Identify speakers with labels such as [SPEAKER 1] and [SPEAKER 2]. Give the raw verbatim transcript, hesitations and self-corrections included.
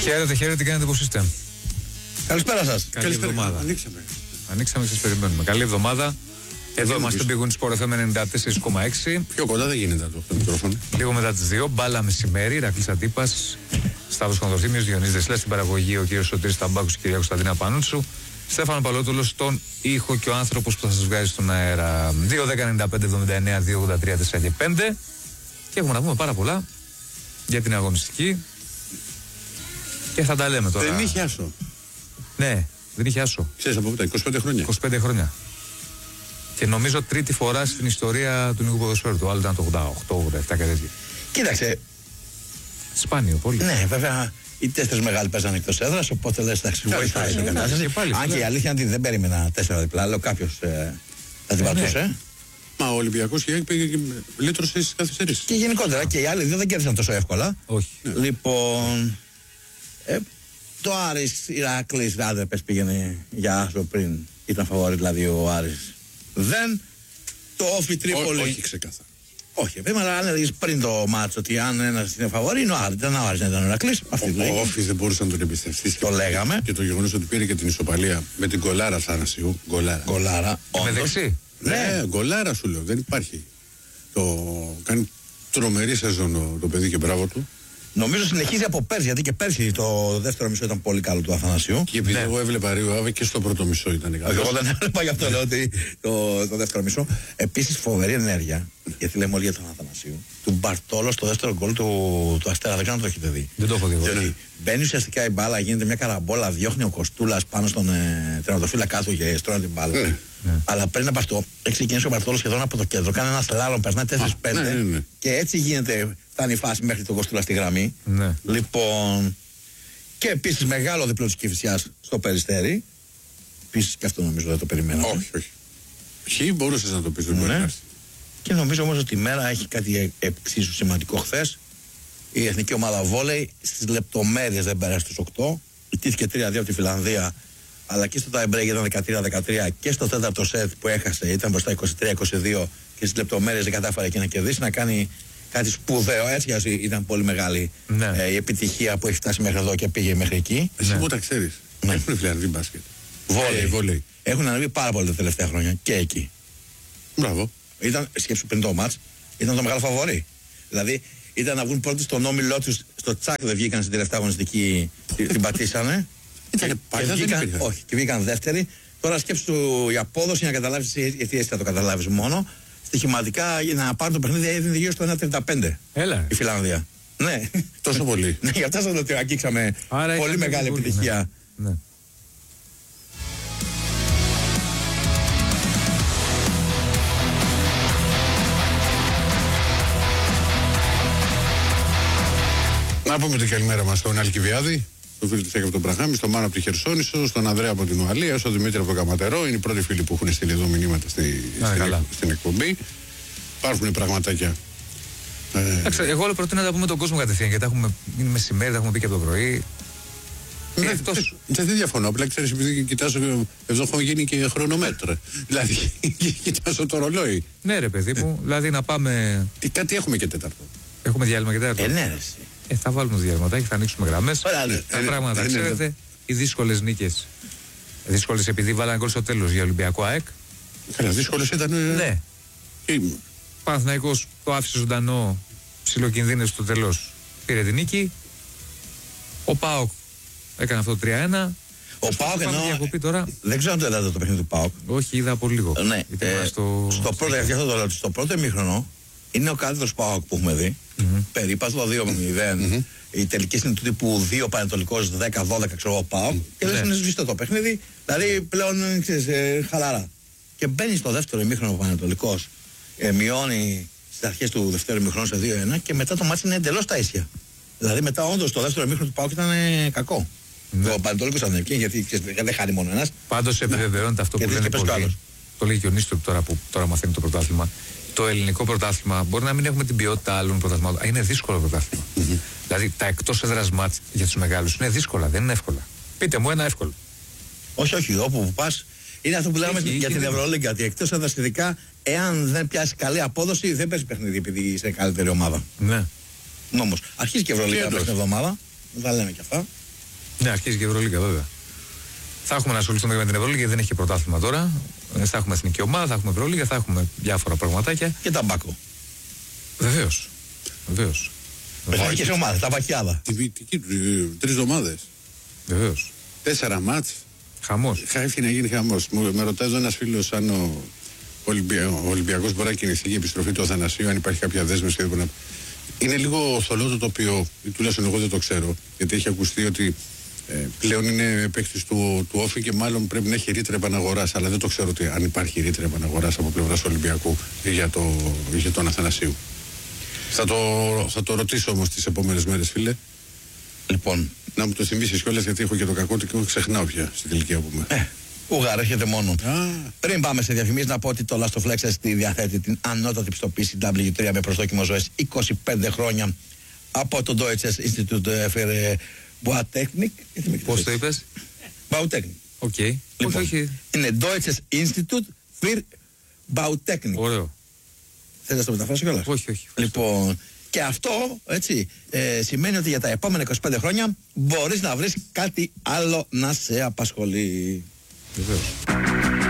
[SPEAKER 1] Χαίρετε, χαίρετε, τι κάνετε, πώς είστε?
[SPEAKER 2] Καλησπέρα σας.
[SPEAKER 1] Καλή εβδομάδα.
[SPEAKER 2] Ανοίξαμε.
[SPEAKER 1] Ανοίξαμε, σας περιμένουμε. Καλή εβδομάδα. Εδώ είμαστε Big Win Sport εφ εμ ενενήντα τέσσερα κόμμα έξι.
[SPEAKER 2] Πιο κοντά δεν γίνεται το, το μικρόφωνο.
[SPEAKER 1] Λίγο μετά τις δύο, μπάλα μεσημέρι, Ηρακλής Αντίπας, Σταύρος Κονδροθύμιος, Διονύσης Δεσλάς, στην παραγωγή ο κύριος Σωτήρης Ταμπάκος και η κυρία Κωνσταντίνα Πανούτσου. Στέφανο Παλότολος στον ήχο και ο άνθρωπος που θα σας βγάζει στον αέρα. δύο δέκα ενενήντα πέντε εβδομήντα εννέα δύο ογδόντα τρία τέσσερα και πέντε. Και έχουμε να πούμε πάρα πολλά για την αγωνιστική. Και θα τα λέμε τώρα.
[SPEAKER 2] Δεν είχε άσο.
[SPEAKER 1] Ναι, δεν είχε άσο.
[SPEAKER 2] Ξέρεις από πού είκοσι πέντε χρόνια.
[SPEAKER 1] είκοσι πέντε χρόνια. Και νομίζω τρίτη φορά στην ιστορία του Νίκου Ποδοσφαίρου. Το άλλο ήταν το ογδόντα οκτώ ογδόντα επτά και τέτοια.
[SPEAKER 2] Κοίταξε.
[SPEAKER 1] Σπάνιο, πολύ.
[SPEAKER 2] Ναι, βέβαια. Οι τέσσερις μεγάλοι παίζανε εκτός έδρας, οπότε λες εντάξει, βοηθάει την κατάσταση. Αν και η αλήθεια είναι ότι δεν περίμενα τέσσερα διπλά, λέω κάποιος ε, θα την πατούσε. Μα ο Ολυμπιακός και πήγε και λύτρωσε στις καθυστερήσεις. Και γενικότερα και οι άλλοι δύο δεν κέρδισαν τόσο εύκολα.
[SPEAKER 1] Όχι.
[SPEAKER 2] Λοιπόν. Ε, το Άρης Ηρακλής Άδρεπες πήγαινε για άσο πριν. Ήταν φαβορί δηλαδή ο Άρης. Δεν. Το Όφι Τρίπολη.
[SPEAKER 3] Όχι ξεκάθαρα.
[SPEAKER 2] Όχι, βέβαια, αλλά αν έλεγες πριν το μάτσο ότι αν ένας είναι φαβορί, είναι ο Άρης. Δεν ο Άρης, δεν ήταν ο Ηρακλής.
[SPEAKER 3] Ο Όφι δεν μπορούσε να τον εμπιστευτεί.
[SPEAKER 2] Το λέγαμε.
[SPEAKER 3] Και το γεγονός ότι πήρε και την ισοπαλία με την γκολάρα Θανασίου. Γκολάρα.
[SPEAKER 2] Γκολάρα.
[SPEAKER 1] Με δεξί.
[SPEAKER 3] Ναι, γκολάρα σου λέω, δεν υπάρχει. Το κάνει τρομερή σεζόν το παιδί και μπράβο του.
[SPEAKER 2] Νομίζω συνεχίζει από πέρσι, γιατί και πέρσι το δεύτερο μισό ήταν πολύ καλό του Αθανασίου.
[SPEAKER 3] Και επειδή
[SPEAKER 1] ναι.
[SPEAKER 3] εγώ έβλεπα Ρίο Άβε και στο πρώτο μισό ήταν καλό.
[SPEAKER 2] Εγώ δεν έβλεπα, γι' αυτό λέω ότι το, το δεύτερο μισό. Επίσης φοβερή ενέργεια, γιατί λέμε όλοι για τον Αθανασίου. Του Μπαρτόλο στο δεύτερο γκολ του, του Αστέρα, δεν ξέρω αν το έχετε δει.
[SPEAKER 1] Δεν το έχω δει.
[SPEAKER 2] Δηλαδή, μπαίνει ουσιαστικά η μπάλα, γίνεται μια καραμπόλα, διώχνει ο Κοστούλας πάνω στον ε, τερματοφύλακα του και στρώνει την μπάλα.
[SPEAKER 3] Ναι.
[SPEAKER 1] Ναι.
[SPEAKER 2] Αλλά πριν από αυτό, έχει ξεκινήσει ο Μπαρτόλο σχεδόν από το κέντρο, κάνει ένα σλάλομ, περνάει τέσσερα πέντε
[SPEAKER 3] ναι, ναι, ναι.
[SPEAKER 2] και έτσι γίνεται, φτάνει η φάση μέχρι τον Κοστούλα στη γραμμή.
[SPEAKER 1] Ναι.
[SPEAKER 2] Λοιπόν. Και επίσης μεγάλο διπλό της Κηφισιάς στο Περιστέρι. Επίσης και αυτό νομίζω δεν το περιμέναμε.
[SPEAKER 3] Όχι, όχι. Ποιοι μπορούσες να το πεις, δεν μπορεί
[SPEAKER 2] Ναι.
[SPEAKER 3] να έρθει.
[SPEAKER 2] Και νομίζω όμως ότι η μέρα έχει κάτι εξίσου σημαντικό χθες. Η εθνική ομάδα βόλεϊ στις λεπτομέρειες δεν πέρασε στους οκτώ. Ιτήθηκε τρία δύο από τη Φιλανδία. Αλλά και στο tie break ήταν δεκατρία δεκατρία και στο τέταρτο σετ που έχασε ήταν μπροστά είκοσι τρία είκοσι δύο και στις λεπτομέρειες δεν κατάφερε και να κερδίσει, να κάνει κάτι σπουδαίο. Έτσι ήταν πολύ μεγάλη
[SPEAKER 1] ναι.
[SPEAKER 2] ε, η επιτυχία που έχει φτάσει μέχρι εδώ και πήγε μέχρι εκεί.
[SPEAKER 3] Εσύ
[SPEAKER 1] Ναι.
[SPEAKER 3] μου τα ξέρεις.
[SPEAKER 2] Ναι.
[SPEAKER 3] Έχουν Φιλανδοί μπάσκετ.
[SPEAKER 2] Βόλεϊ.
[SPEAKER 3] Ε, βόλεϊ.
[SPEAKER 2] Έχουν ανέβει πάρα πολύ τα τελευταία χρόνια και εκεί.
[SPEAKER 3] Μπράβο.
[SPEAKER 2] Ήταν, σκέψου πριν το μάτς, ήταν το μεγάλο φαβορί. Δηλαδή ήταν να βγουν πρώτοι στον όμιλό τους, στο τσάκ δεν βγήκαν στην τελευταία αγωνιστική, την πατήσανε.
[SPEAKER 3] Ήταν
[SPEAKER 2] και,
[SPEAKER 3] παλιά,
[SPEAKER 2] και
[SPEAKER 3] δεν
[SPEAKER 2] βγήκαν,
[SPEAKER 3] υπήρχαν.
[SPEAKER 2] όχι, και βγήκαν δεύτεροι. Τώρα σκέψου η απόδοση να καταλάβεις, γιατί έτσι θα το καταλάβεις μόνο. Στοιχηματικά για να πάρουν το παιχνίδι έδινε γύρω στο ένα τριάντα πέντε
[SPEAKER 1] Έλα.
[SPEAKER 2] η Φιλανδία. Ναι.
[SPEAKER 3] Τόσο πολύ.
[SPEAKER 2] Ναι, γι' αυτό σας λέω ότι αγγίξαμε
[SPEAKER 1] Άρα
[SPEAKER 2] πολύ
[SPEAKER 1] ήταν
[SPEAKER 2] μεγάλη
[SPEAKER 1] πολύ,
[SPEAKER 2] επιτυχία.
[SPEAKER 1] Ναι. Ναι.
[SPEAKER 3] Να πούμε την καλημέρα μας στον Αλκιβιάδη, τον φίλο του Σέκα από τον Πραγάμι, στον Μάνα από τη Χερσόνησο, στον Ανδρέα από την Ουαλία, στον Δημήτρη από τον Καματερό. Είναι οι πρώτοι φίλοι που έχουν στείλει εδώ μηνύματα στη,
[SPEAKER 1] Α,
[SPEAKER 3] στην,
[SPEAKER 1] καλά.
[SPEAKER 3] εκ, στην εκπομπή. Υπάρχουν πραγματάκια. Ε,
[SPEAKER 1] Εντάξει, εγώ όλο προτείνω να τα πούμε τον κόσμο κατευθείαν, γιατί έχουμε, είναι μεσημέρι, τα έχουμε πει και από το πρωί.
[SPEAKER 3] ναι,
[SPEAKER 1] εκτός-
[SPEAKER 3] δεν δεν διαφωνώ. Απλά ξέρεις, επειδή κοιτάζω, εδώ έχω γίνει και χρονομέτρα. Δηλαδή, κοιτάζω το ρολόι.
[SPEAKER 1] Ναι, ρε παιδί μου, δηλαδή να πάμε.
[SPEAKER 3] Τι, κάτι έχουμε και τέταρτο.
[SPEAKER 1] Έχουμε διάλειμμα και τέταρτο.
[SPEAKER 2] Ε, ναι, ρε, εσύ.
[SPEAKER 1] Ε, θα βάλουμε το διαλυματάκι, θα ανοίξουμε γραμμές.
[SPEAKER 2] Ωραία, ναι.
[SPEAKER 1] Τα
[SPEAKER 3] Ε,
[SPEAKER 1] πράγματα τα
[SPEAKER 3] ε, ναι,
[SPEAKER 1] ξέρετε. Οι δύσκολες νίκες. Δύσκολες επειδή βάλανε γκολ στο τέλος για Ολυμπιακό ΑΕΚ.
[SPEAKER 3] Καλά, δύσκολες ήταν. ε,
[SPEAKER 1] Ναι.
[SPEAKER 3] και-
[SPEAKER 1] Παναθηναϊκός το άφησε ζωντανό, ψιλοκινδύνευσε στο τέλος. Πήρε την νίκη. Ο ΠΑΟΚ έκανε αυτό το τρία ένα.
[SPEAKER 2] Ο Πάοκ
[SPEAKER 1] Πάμε
[SPEAKER 2] ενώ.
[SPEAKER 1] διακοπή τώρα.
[SPEAKER 2] Δεν ξέρω αν το είδατε το παιχνίδι του Πάοκ.
[SPEAKER 1] Όχι, είδα από λίγο.
[SPEAKER 2] Ναι,
[SPEAKER 1] Γιατί
[SPEAKER 2] ε,
[SPEAKER 1] ήμουν στο...
[SPEAKER 2] στο πρώτο, γι' αυτό το λέω, στο πρώτο ημίχρονο είναι ο καλύτερος Πάοκ που έχουμε δει.
[SPEAKER 1] Μμμ.
[SPEAKER 2] Περίπατο δύο μηδέν. Η τελική είναι του τύπου δύο Πανετολικός δέκα δώδεκα, ξέρω εγώ, Πάοκ. Και λες
[SPEAKER 1] Ναι.
[SPEAKER 2] είναι σβηστό το παιχνίδι. Δηλαδή πλέον ξέρεις, ε, χαλαρά. Και μπαίνει στο δεύτερο ημίχρονο ο Πανετολικός. Ε, μειώνει στις αρχές του δεύτερου ημίχρονου σε δύο ένα και μετά το μάτι είναι εντελώς τα ίσια. Δηλαδή μετά όντως το δεύτερο ημίχρονο του Πάοκ ήταν ε, κακό.
[SPEAKER 1] Ναι.
[SPEAKER 2] Ο Πανετολικός ήταν εκεί γιατί ξέρεις, δεν χάνει μόνο ένας.
[SPEAKER 1] Πάντως επιβεβαιώνεται αυτό
[SPEAKER 2] Και
[SPEAKER 1] που
[SPEAKER 2] δεν
[SPEAKER 1] λένε
[SPEAKER 2] και πες κι
[SPEAKER 1] πολλοί.
[SPEAKER 2] άλλος.
[SPEAKER 1] Το λέει και ο Νίστροπ τώρα που τώρα μαθαίνει το πρωτάθλημα. Το ελληνικό πρωτάθλημα μπορεί να μην έχουμε την ποιότητα άλλων πρωταθλημάτων. Α, είναι δύσκολο πρωτάθλημα. Δηλαδή τα εκτός έδρας μάτς για τους μεγάλους είναι δύσκολα, δεν είναι εύκολα. Πείτε μου ένα εύκολο.
[SPEAKER 2] Όχι, όχι, όπου πας Είναι αυτό που λέγαμε
[SPEAKER 1] Έχει,
[SPEAKER 2] για
[SPEAKER 1] είναι...
[SPEAKER 2] την Ευρωλίγκα. Ότι εκτός έδρας ειδικά, εάν δεν πιάσει καλή απόδοση, δεν παίζει παιχνίδι επειδή είσαι καλύτερη ομάδα.
[SPEAKER 1] Ναι.
[SPEAKER 2] Όμως, αρχίζει και η Ευρωλίγκα την εβδομάδα. Δεν τα λέμε κι αυτά.
[SPEAKER 1] Ναι, αρχίζει και η Ευρωλίγκα, βέβαια. Θα έχουμε να ασχοληθούμε με την Ευρωλίγκα γιατί δεν έχει και πρωτάθλημα τώρα. Θα έχουμε εθνική ομάδα, θα έχουμε Ευρωλίγκα, θα έχουμε διάφορα πραγματάκια.
[SPEAKER 2] Και ταμπάκο.
[SPEAKER 1] Βεβαίως. Βεβαίως.
[SPEAKER 2] Εθνικές ομάδες, τα βαχιάδα.
[SPEAKER 3] Τρεις εβδομάδες.
[SPEAKER 1] Βεβαίως.
[SPEAKER 3] Τέσσερα μάτς.
[SPEAKER 1] Χαμός.
[SPEAKER 3] Χάφη να γίνει χαμός. Με ρωτάει εδώ ένας φίλος αν ο Ολυμπιακός μπορεί να κινηθεί για επιστροφή του Αθανασίου, αν υπάρχει κάποια δέσμευση. Είναι λίγο θολό το τοπίο, τουλάχιστον εγώ δεν το ξέρω, γιατί έχει ακουστεί ότι ε, πλέον είναι παίκτης του, του Όφη και μάλλον πρέπει να έχει ρήτρα επαναγοράς. Αλλά δεν το ξέρω ότι, αν υπάρχει ρήτρα επαναγοράς από πλευράς Ολυμπιακού για, το, για τον Αθανασίου. Θα το, θα το ρωτήσω όμως τις επόμενες μέρες, φίλε.
[SPEAKER 2] Λοιπόν.
[SPEAKER 3] Να μου το θυμίσεις κιόλας, γιατί έχω και το κακό του και ξεχνάω πια στην ηλικία που είμαι.
[SPEAKER 2] Ε, Ούγαρ, έρχεται μόνο.
[SPEAKER 3] Α.
[SPEAKER 2] Πριν πάμε σε διαφημίσεις, να πω ότι το Last of Flex τη διαθέτει την ανώτατη πιστοποίηση ντάμπλιου τρία με προσδόκιμο ζωές είκοσι πέντε χρόνια από το Deutsches Institut für Bautechnik.
[SPEAKER 1] Πώς το είπες?
[SPEAKER 2] Bautechnik.
[SPEAKER 1] Οκ.
[SPEAKER 2] Λοιπόν,
[SPEAKER 1] όχι.
[SPEAKER 2] είναι Deutsches Institut für Bautechnik.
[SPEAKER 1] Ωραίο.
[SPEAKER 2] Θέλεις να το μεταφράσω κιόλας?
[SPEAKER 1] Όχι, όχι.
[SPEAKER 2] Λοιπόν, και αυτό, έτσι, ε, σημαίνει ότι για τα επόμενα είκοσι πέντε χρόνια μπορείς να βρεις κάτι άλλο να σε απασχολεί.
[SPEAKER 1] Βεβαίως.